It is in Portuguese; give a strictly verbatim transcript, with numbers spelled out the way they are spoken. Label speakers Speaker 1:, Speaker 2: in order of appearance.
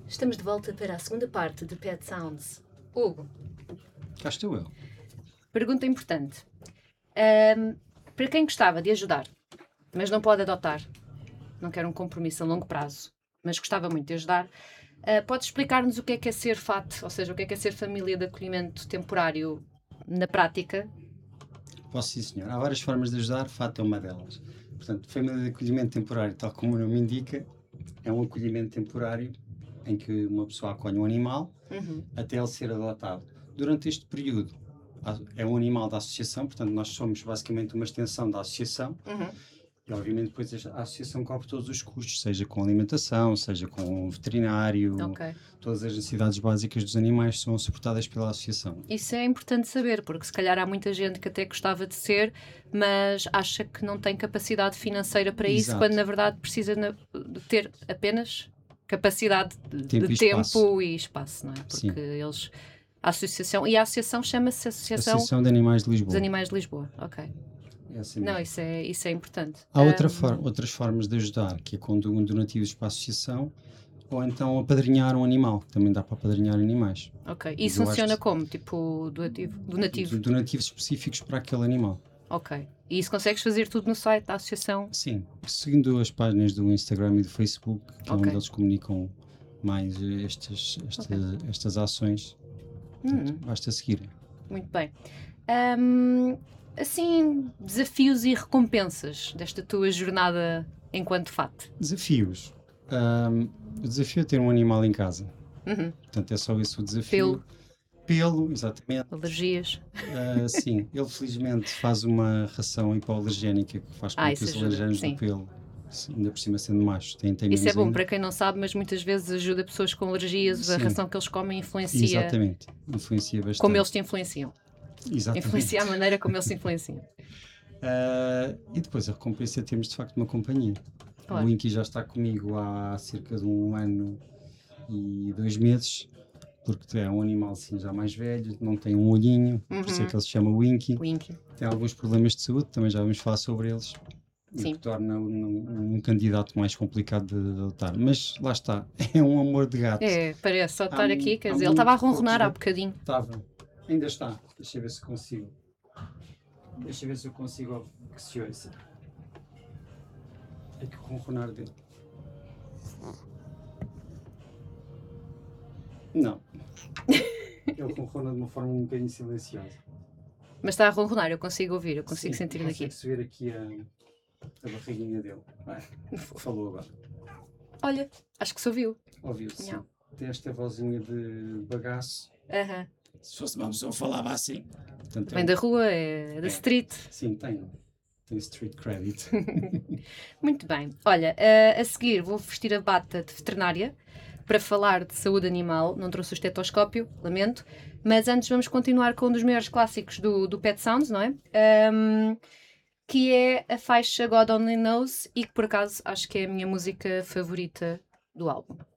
Speaker 1: Estamos de volta para a segunda parte de Pet Sounds. Hugo,
Speaker 2: Cá estou eu.
Speaker 1: pergunta importante. Ahm, para quem gostava de ajudar, mas não pode adotar, não quer um compromisso a longo prazo, mas gostava muito de ajudar, ah, pode explicar-nos o que é que é ser F A T, ou seja, o que é que é ser família de acolhimento temporário na prática?
Speaker 2: Posso sim, senhor. Há várias formas de ajudar, F A T é uma delas. Portanto, família de acolhimento temporário, tal como o nome indica, é um acolhimento temporário em que uma pessoa acolhe um animal
Speaker 1: Uhum.
Speaker 2: até ele ser adotado. Durante este período, é um animal da associação, portanto, nós somos basicamente uma extensão da associação.
Speaker 1: Uhum.
Speaker 2: E, obviamente, depois a associação cobre todos os custos, seja com alimentação, seja com veterinário,
Speaker 1: Ok.
Speaker 2: todas as necessidades básicas dos animais são suportadas pela associação.
Speaker 1: Isso é importante saber, porque se calhar há muita gente que até gostava de ser, mas acha que não tem capacidade financeira para isso,
Speaker 2: Exato.
Speaker 1: quando na verdade precisa na- de ter apenas capacidade de
Speaker 2: Tempo
Speaker 1: de
Speaker 2: e
Speaker 1: tempo
Speaker 2: espaço.
Speaker 1: e espaço, não é? Porque
Speaker 2: Sim.
Speaker 1: eles. A associação. E a associação chama-se Associação,
Speaker 2: Associação de Animais de Lisboa.
Speaker 1: dos Animais de Lisboa. Ok.
Speaker 2: É assim
Speaker 1: Não,
Speaker 2: mesmo.
Speaker 1: isso é, isso é importante.
Speaker 2: Há outra
Speaker 1: Ahm,
Speaker 2: for- outras formas de ajudar, que é com do- donativos para a associação, ou então apadrinhar um animal. Também dá para apadrinhar animais.
Speaker 1: Ok.
Speaker 2: Mas
Speaker 1: Isso
Speaker 2: eu
Speaker 1: funciona
Speaker 2: acho
Speaker 1: como? Tipo, donativo? Donativo.
Speaker 2: Do- Donativos específicos para aquele animal.
Speaker 1: Ok. E isso consegues fazer tudo no site da associação?
Speaker 2: Sim, seguindo as páginas do Instagram e do Facebook, que é
Speaker 1: Ok.
Speaker 2: onde eles comunicam mais eh, estas, esta- estas ações, portanto,
Speaker 1: Hum.
Speaker 2: basta seguir.
Speaker 1: Muito bem. Ahm, assim, desafios e recompensas desta tua jornada enquanto F A T.
Speaker 2: Desafios. Ahm, o desafio é ter um animal em casa.
Speaker 1: Uhum.
Speaker 2: Portanto, é só esse o desafio.
Speaker 1: Pelo,
Speaker 2: Pelo, exatamente.
Speaker 1: alergias.
Speaker 2: Ah, sim, ele felizmente faz uma ração hipoalergénica que faz com
Speaker 1: Ah,
Speaker 2: que
Speaker 1: isso
Speaker 2: os
Speaker 1: ajuda,
Speaker 2: alergenos
Speaker 1: sim.
Speaker 2: do pelo, se- ainda por cima sendo macho, têm, têm
Speaker 1: Isso é
Speaker 2: menos
Speaker 1: bom
Speaker 2: ainda.
Speaker 1: para quem não sabe, mas muitas vezes ajuda pessoas com alergias. A
Speaker 2: Sim.
Speaker 1: ração que eles comem influencia
Speaker 2: Exatamente, influencia bastante.
Speaker 1: como eles te influenciam.
Speaker 2: Exatamente.
Speaker 1: Influencia a maneira como eles se influenciam.
Speaker 2: Ah, e depois a recompensa é termos de facto uma companhia.
Speaker 1: Claro.
Speaker 2: O Inky já está comigo há cerca de um ano e dois meses, porque é um animal assim já mais velho, não tem um olhinho, por isso é que ele se chama Winky.
Speaker 1: Winky.
Speaker 2: Tem alguns problemas de saúde, também já vamos falar sobre eles.
Speaker 1: Sim.
Speaker 2: O que torna um, um candidato mais complicado de adotar. Mas lá está, é um amor de gato.
Speaker 1: É, parece só estar
Speaker 2: Há
Speaker 1: aqui,
Speaker 2: mu-
Speaker 1: quer
Speaker 2: há
Speaker 1: dizer, ele estava a
Speaker 2: muito poucos
Speaker 1: ronronar há
Speaker 2: gatos.
Speaker 1: bocadinho.
Speaker 2: Estava, ainda está. Deixa eu ver se consigo. Deixa eu ver se eu consigo que se ouça. É que o ronronar dele. Não. Ele ronrona de uma forma um bocadinho silenciosa.
Speaker 1: Mas está a ronronar, eu consigo ouvir, eu consigo
Speaker 2: Sim,
Speaker 1: sentir daqui.
Speaker 2: consegue-se ver aqui a, a barriguinha dele. Vai, falou agora.
Speaker 1: Olha, acho que se ouviu.
Speaker 2: Ouviu-se.
Speaker 1: Não.
Speaker 2: Tem esta vozinha de bagaço.
Speaker 1: Aham.
Speaker 2: Se fosse uma pessoa falava assim. Portanto,
Speaker 1: Vem
Speaker 2: é-
Speaker 1: da rua, é da
Speaker 2: É.
Speaker 1: street.
Speaker 2: Sim, tem. Tem street credit.
Speaker 1: Muito bem. Olha, a, a seguir vou vestir a bata de veterinária para falar de saúde animal. Não trouxe o estetoscópio, lamento. Mas antes vamos continuar com um dos maiores clássicos do, do Pet Sounds, não é? Ahm, que é a faixa God Only Knows e que por acaso acho que é a minha música favorita do álbum.